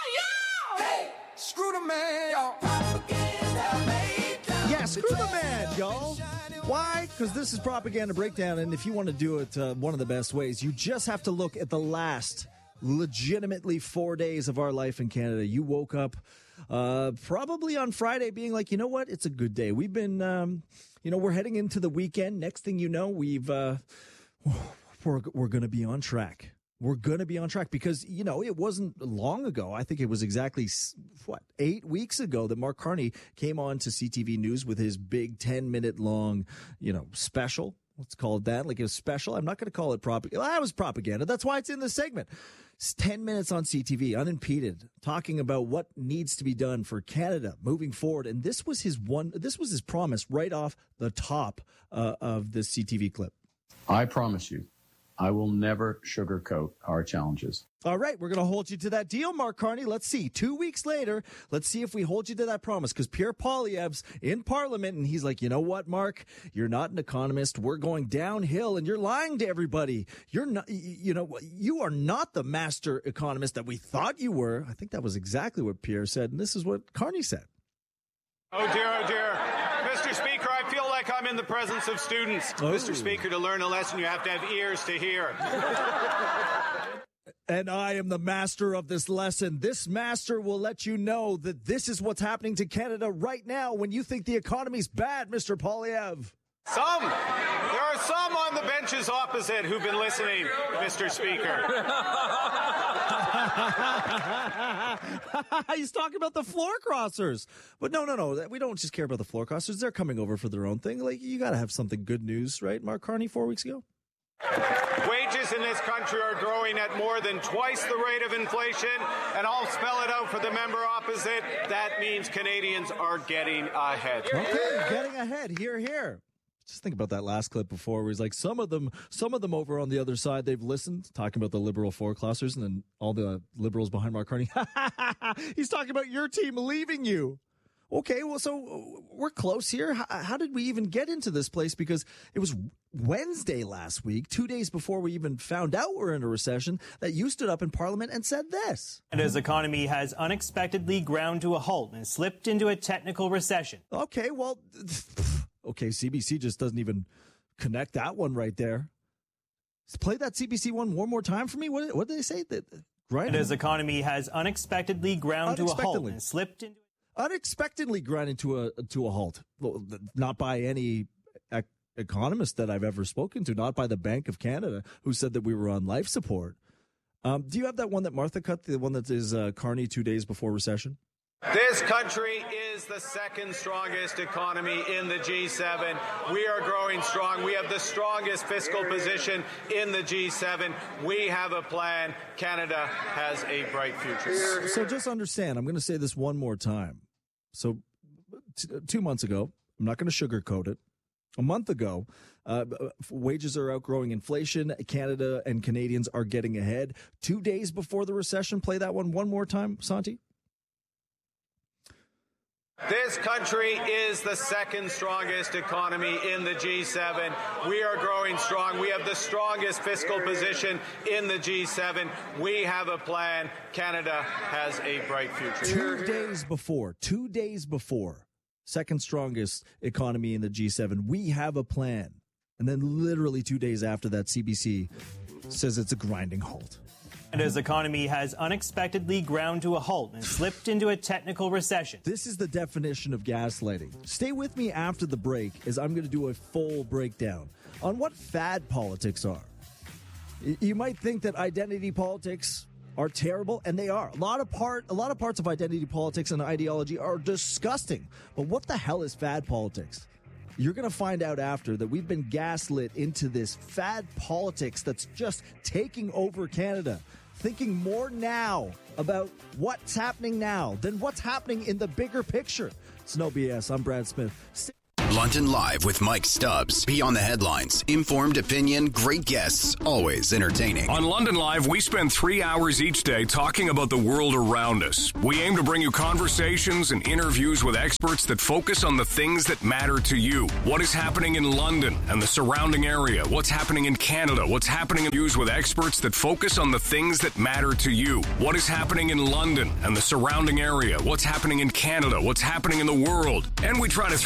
Screw the man, y'all. Yeah, screw the man, y'all. Why? Because this is Propaganda Breakdown, and if you want to do it one of the best ways, you just have to look at the last legitimately 4 days of our life in Canada. You woke up probably on Friday being like, you know what? It's a good day. We've been, we're heading into the weekend. Next thing you know, we're going to be on track. We're going to be on track because, it wasn't long ago. I think it was exactly, 8 weeks ago that Mark Carney came on to CTV News with his big 10-minute long, special. Let's call it that. Like it was special. I'm not going to call it propaganda. That was propaganda. That's why it's in this segment. It's 10 minutes on CTV, unimpeded, talking about what needs to be done for Canada moving forward. And this was his promise right off the top of this CTV clip. I promise you, I will never sugarcoat our challenges. All right, we're going to hold you to that deal, Mark Carney. Let's see. 2 weeks later, let's see if we hold you to that promise, because Pierre Poilievre's in Parliament, and he's like, you know what, Mark? You're not an economist. We're going downhill, and you're lying to everybody. You're not, you are not the master economist that we thought you were. I think that was exactly what Pierre said, and this is what Carney said. Oh, dear. Mr. Speaker, I feel like I'm in the presence of students. Oh. Mr. Speaker, to learn a lesson, you have to have ears to hear. And I am the master of this lesson. This master will let you know that this is what's happening to Canada right now when you think the economy's bad, Mr. Poilievre. There are some on the benches opposite who've been listening, Mr. Speaker. He's talking about the floor crossers. But no. We don't just care about the floor crossers. They're coming over for their own thing. Like, you got to have something good news, right, Mark Carney, 4 weeks ago? Wages in this country are growing at more than twice the rate of inflation, and I'll spell it out for the member opposite. That means Canadians are getting ahead. Okay, getting ahead. Here. Just think about that last clip before where he's like, some of them over on the other side, they've listened, talking about the liberal foreclosers, and then all the liberals behind Mark Carney. He's talking about your team leaving you. Okay, well, so we're close here. How did we even get into this place? Because it was Wednesday last week, 2 days before we even found out we're in a recession, that you stood up in Parliament and said this. Canada's economy has unexpectedly ground to a halt and slipped into a technical recession. Okay, well... Okay, CBC just doesn't even connect that one right there. Play that CBC one more time for me. What did they say? Canada's economy has unexpectedly ground to a halt and slipped into... Unexpectedly ground to a halt. Well, not by any economist that I've ever spoken to, not by the Bank of Canada, who said that we were on life support. Do you have that one that Martha cut, the one that is Carney 2 days before recession? This country is the second strongest economy in the G7. We are growing strong. We have the strongest fiscal position in the G7. We have a plan. Canada has a bright future. So just understand, I'm going to say this one more time. So 2 months ago, I'm not going to sugarcoat it. A month ago, wages are outgrowing inflation. Canada and Canadians are getting ahead. 2 days before the recession, play that one more time, Santi. This country is the second strongest economy in the G7. We are growing strong. We have the strongest fiscal position in the G7. We have a plan. Canada has a bright future. 2 days before, second strongest economy in the G7. We have a plan. And then literally 2 days after that, CBC says it's a grinding halt. Canada's economy has unexpectedly ground to a halt and slipped into a technical recession. This is the definition of gaslighting. Stay with me after the break, as I'm going to do a full breakdown on what fad politics are. You might think that identity politics are terrible, and they are. A lot of parts of identity politics and ideology are disgusting. But what the hell is fad politics? You're going to find out after that we've been gaslit into this fad politics that's just taking over Canada. Thinking more now about what's happening now than what's happening in the bigger picture. It's no BS. I'm Brad Smith. London Live with Mike Stubbs. Beyond the headlines. Informed opinion, great guests, always entertaining. On London Live, we spend 3 hours each day talking about the world around us. We aim to bring you conversations and interviews with experts that focus on the things that matter to you. What is happening in London and the surrounding area? What's happening in Canada? What's happening in news with experts that focus on the things that matter to you? What is happening in London and the surrounding area? What's happening in Canada? What's happening in the world? And we try to